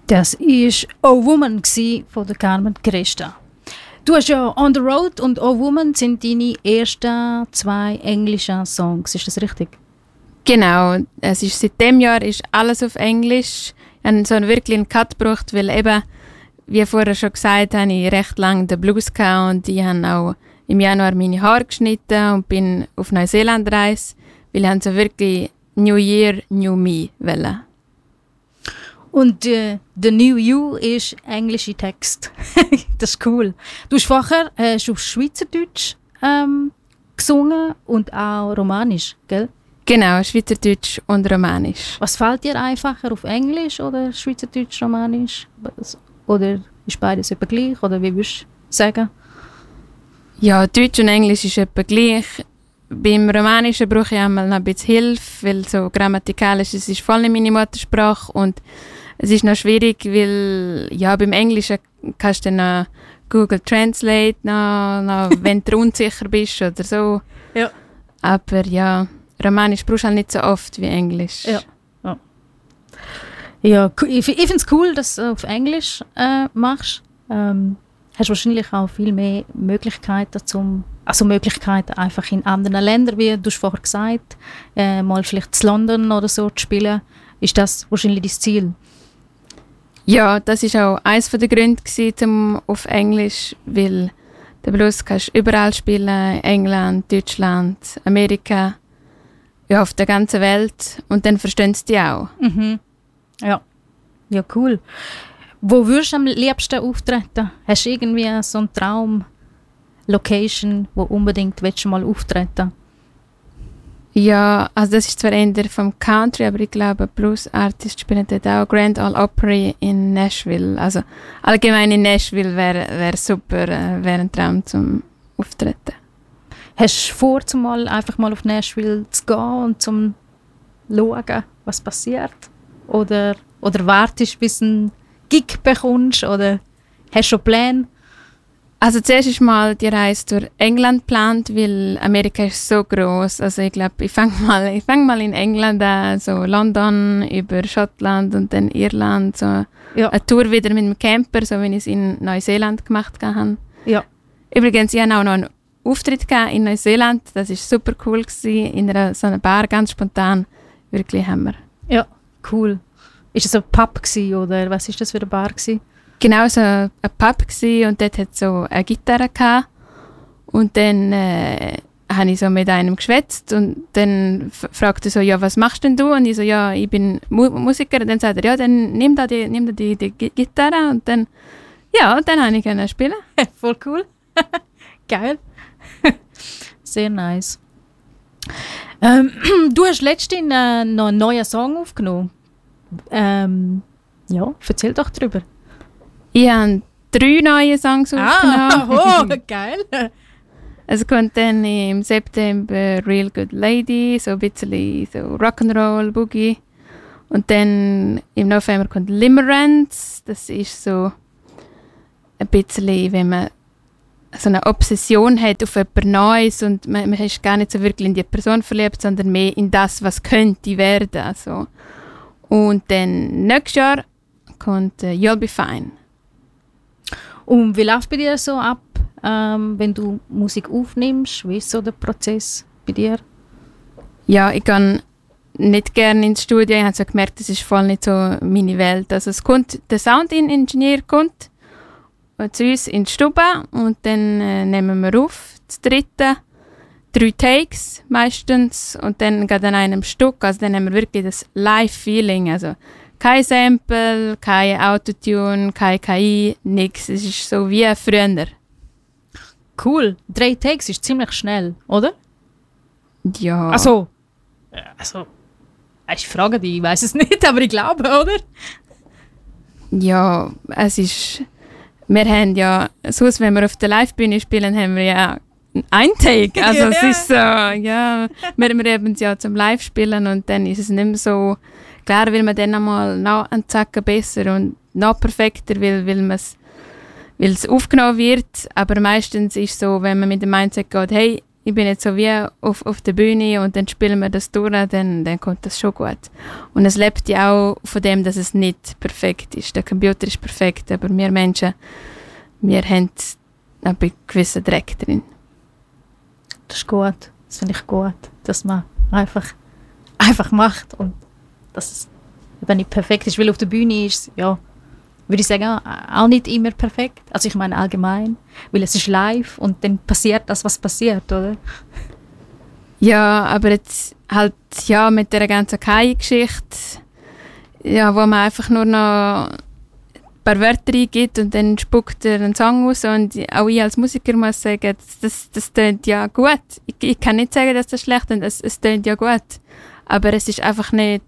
Das war «Oh Woman» von der Carmen Cresta. Du hast ja «On the Road» und «Oh Woman» sind deine ersten 2 englischen Songs. Ist das richtig? Genau. Es ist, seit dem Jahr ist alles auf Englisch. Ich habe so wirklich einen Cut gebraucht, weil eben, wie vorher schon gesagt, habe ich recht lange den Blues gehabt und ich habe auch im Januar meine Haare geschnitten und bin auf Neuseeland reise, weil ich so wirklich «New Year, New Me» wollte. Und «The New You» ist englische Text. Das ist cool. Du hast vorher auf Schweizerdeutsch gesungen und auch Romanisch, gell? Genau, Schweizerdeutsch und Romanisch. Was fällt dir einfacher, auf Englisch oder Schweizerdeutsch, Romanisch? Oder ist beides etwa gleich? Oder wie würdest du sagen? Ja, Deutsch und Englisch ist etwa gleich. Beim Romanischen brauche ich einmal noch ein bisschen Hilfe, weil so grammatikalisch es ist voll nicht meine Muttersprache und es ist noch schwierig, weil ja, beim Englischen kannst du dann noch Google Translate, noch, wenn du unsicher bist oder so. Ja. Aber ja, Romanisch brauchst du halt nicht so oft wie Englisch. Ja, ja. Ja, ich finde es cool, dass du auf Englisch machst. Hast wahrscheinlich auch viel mehr Möglichkeiten Möglichkeiten einfach in anderen Ländern, wie du vorher gesagt hast, mal vielleicht in London oder so zu spielen. Ist das wahrscheinlich dein Ziel? Ja, das war auch eines der Gründe um auf Englisch, weil den Blues kannst du überall spielen, England, Deutschland, Amerika, ja, auf der ganzen Welt und dann verstehen sie die auch. Mhm. Ja, cool. Wo würdest du am liebsten auftreten? Hast du irgendwie so einen Traum-Location, wo unbedingt willst du mal auftreten? Ja, also das ist zwar eher vom Country, aber ich glaube, Blues-Artists spielen dort auch Grand Ole Opry in Nashville. Also allgemein in Nashville wäre super, wäre ein Traum zum Auftreten. Hast du vor, einfach mal auf Nashville zu gehen und zum schauen, was passiert? Oder wartest, bis du einen Gig bekommst? Oder hast du schon Pläne? Also zuerst ist mal die Reise durch England geplant, weil Amerika ist so gross. Also ich glaube, ich fange mal in England an, so London über Schottland und dann Irland, so eine Tour wieder mit dem Camper, so wie ich es in Neuseeland gemacht habe. Ja. Übrigens, ich hatte auch noch einen Auftritt in Neuseeland, das war super cool gewesen, in so einer Bar, ganz spontan, wirklich Hammer. Ja, cool. Ist das ein Pub gewesen, oder was ist das für eine Bar gewesen? Genau, so ein Pub gewesen, und dort hat es so eine Gitarre gehabt. Und dann habe ich so mit einem geschwätzt und dann fragte er so, ja, was machst denn du? Und ich so, ja, ich bin Musiker. Und dann sagt er, ja, dann nimm da die Gitarre. Und dann, ja, und dann habe ich können spielen. Voll cool. Geil. Sehr nice. Du hast letztens noch einen neuen Song aufgenommen. Ja, erzähl doch drüber. Ich habe 3 neue Songs aufgenommen. Oh, geil. Es kommt dann im September «Real Good Lady», so ein bisschen so Rock'n'Roll, Boogie. Und dann im November kommt «Limerence». Das ist so ein bisschen, wenn man so eine Obsession hat auf etwas Neues und man ist gar nicht so wirklich in die Person verliebt, sondern mehr in das, was könnte werden. Also. Und dann nächstes Jahr kommt «You'll Be Fine». Und wie läuft bei dir so ab, wenn du Musik aufnimmst? Wie ist so der Prozess bei dir? Ja, ich gehe nicht gerne ins Studio. Ich habe so gemerkt, das ist voll nicht so meine Welt. Also der Sound-Ingenieur kommt zu uns in die Stube und dann nehmen wir auf, das 3. 3 Takes meistens und dann geht an einem Stück. Also dann haben wir wirklich das Live-Feeling. Also kein Sample, kein Autotune, kein KI, nichts. Es ist so wie früher. Cool. 3 Takes ist ziemlich schnell, oder? Ja. Also, ich frage dich, ich weiß es nicht, aber ich glaube, oder? Ja, es ist... Wir haben ja, sonst, wenn wir auf der Live-Bühne spielen, haben wir ja ein Take. Also es ist so, ja, wir haben es ja zum Live-Spielen und dann ist es nicht mehr so... Klar will man dann einmal noch einen Zacken besser und noch perfekter, weil es aufgenommen wird. Aber meistens ist es so, wenn man mit dem Mindset geht, hey, ich bin jetzt so wie auf der Bühne und dann spielen wir das durch, dann kommt das schon gut. Und es lebt ja auch von dem, dass es nicht perfekt ist. Der Computer ist perfekt, aber wir Menschen, wir haben einen gewissen Dreck drin. Das ist gut. Das finde ich gut, dass man einfach macht und dass es eben nicht perfekt ist, weil auf der Bühne ist es, ja, würde ich sagen, auch nicht immer perfekt. Also ich meine allgemein, weil es ist live und dann passiert das, was passiert, oder? Ja, aber jetzt halt ja mit der ganzen KI-Geschichte, ja, wo man einfach nur noch ein paar Wörter eingibt und dann spuckt er einen Song aus und auch ich als Musiker muss sagen, das tönt ja gut. Ich kann nicht sagen, dass das schlecht ist, es tönt ja gut. Aber es ist einfach nicht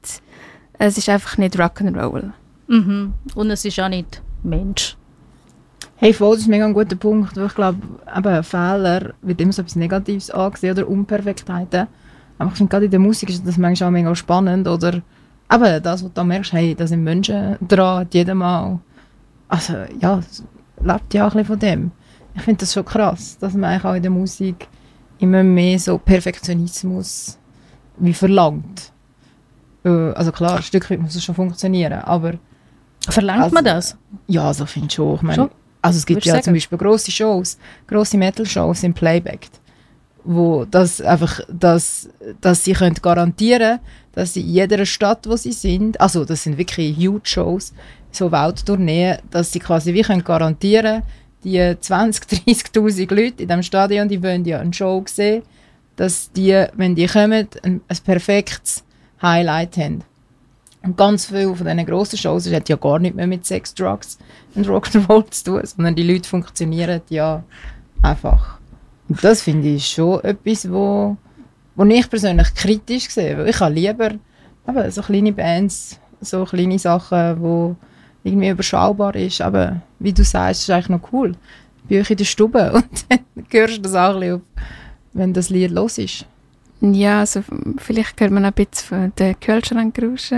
Rock'n'Roll. Mhm. Und es ist auch nicht Mensch. Hey, voll, das ist mega ein guter Punkt. Ich glaube, Fehler wird immer so etwas Negatives angesehen oder Unperfektheiten. Aber ich finde, gerade in der Musik ist das manchmal auch mega spannend. Oder eben das, was du merkst, hey, da sind Menschen dran, jedem Mal. Also ja, es lebt ja auch ein bisschen von dem. Ich finde das schon krass, dass man eigentlich auch in der Musik immer mehr so Perfektionismus wie verlangt. Also klar, ein Stück weit muss es schon funktionieren, aber... Verlangt man das? Ja, so finde ich schon. Ich meine, also es gibt ja zum Beispiel grosse Metal-Shows im Playback, wo das einfach, dass sie können garantieren, dass sie in jeder Stadt, wo sie sind, also das sind wirklich huge Shows, so Welttourneen, dass sie quasi wie können garantieren, die 20'000, 30'000 Leute in diesem Stadion, die wollen ja eine Show sehen, dass die, wenn die kommen, ein perfektes Highlight haben. Und ganz viele von diesen grossen Shows hat ja gar nicht mehr mit Sex, Drugs und Rock'n'Roll zu tun, sondern die Leute funktionieren ja einfach. Und das finde ich schon etwas, wo ich persönlich kritisch sehe. Weil ich habe lieber eben, so kleine Bands, so kleine Sachen, wo irgendwie überschaubar ist. Aber wie du sagst, ist eigentlich noch cool. Bei euch in der Stube und dann hörst du das auch ein bisschen, wenn das Lied los ist. Ja, also vielleicht hört man ein bisschen von den Kühlschrankgeräuschen.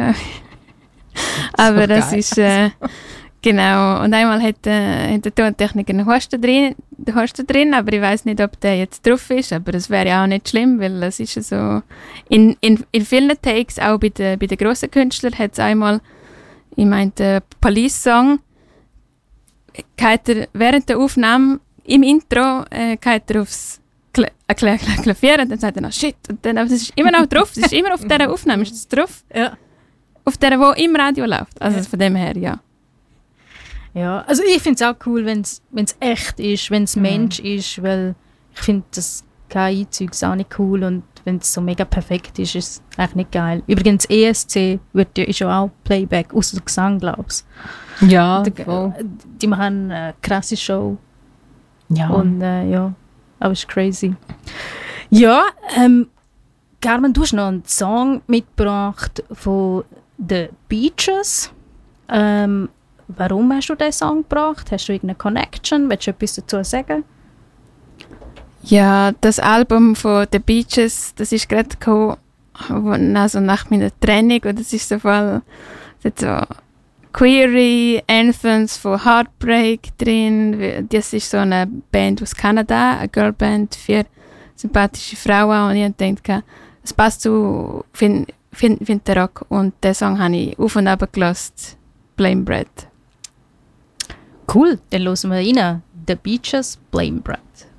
Aber das ist genau. Und einmal hat der Tontechniker einen Hosten drin, aber ich weiß nicht, ob der jetzt drauf ist. Aber es wäre ja auch nicht schlimm, weil es ist so in vielen Takes, auch bei den grossen Künstlern, hat es einmal, ich meine, der Police-Song, während der Aufnahme im Intro geht er aufs Klavier und dann sagt er shit. Und dann, aber es ist immer noch drauf, es ist immer auf dieser Aufnahme, ist es drauf? Ja. Auf der, wo im Radio läuft. Also von dem her, ja. Ja, also ich finde es auch cool, wenn es echt ist, wenn es Mensch ist, weil ich finde das KI-Zeug auch nicht cool und wenn es so mega perfekt ist, ist es eigentlich nicht geil. Übrigens, ESC ist ja auch Playback, außer Gesang, glaube ich. Ja, die machen eine krasse Show. Ja. Und ja, aber es ist crazy. Ja, Carmen, du hast noch einen Song mitgebracht von The Beaches. Warum hast du diesen Song gebracht? Hast du irgendeine Connection? Willst du etwas dazu sagen? Ja, das Album von The Beaches, das ist gerade gekommen, also nach meiner Trennung. Und das ist so voll so Query, Anthems von Heartbreak drin. Das ist so eine Band aus Kanada, eine Girlband für sympathische Frauen. Und ich dachte, es passt zu find den Rock. Und den Song habe ich auf und ab gelassen. Blame Bread. Cool, dann hören wir rein. The Beaches, Blame Bread.